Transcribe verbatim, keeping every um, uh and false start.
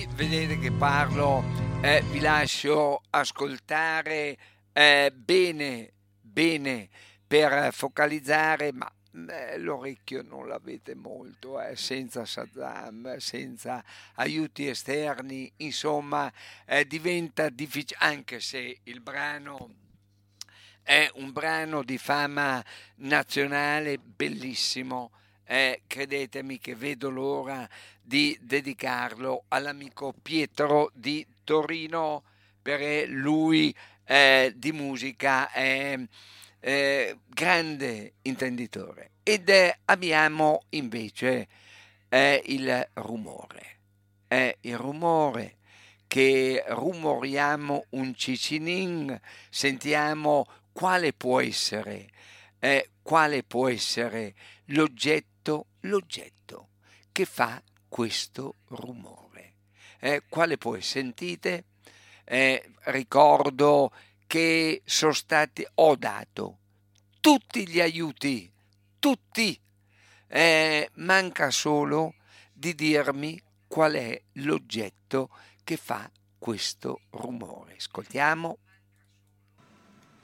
Vedete che parlo, eh, vi lascio ascoltare eh, bene, bene per focalizzare, ma eh, l'orecchio non l'avete molto, eh, senza Shazam, senza aiuti esterni, insomma, eh, diventa difficile, anche se il brano è un brano di fama nazionale bellissimo. Eh, credetemi che vedo l'ora di dedicarlo all'amico Pietro di Torino, perché lui eh, di musica è eh, grande intenditore. Ed eh, abbiamo invece eh, il rumore. È il rumore che rumoriamo un cicinin, sentiamo quale può essere, eh, quale può essere l'oggetto, l'oggetto che fa questo rumore. Eh, quale può essere? Sentite? Eh, ricordo che sono stati, ho dato tutti gli aiuti, tutti. Eh, manca solo di dirmi qual è l'oggetto che fa questo rumore. Ascoltiamo.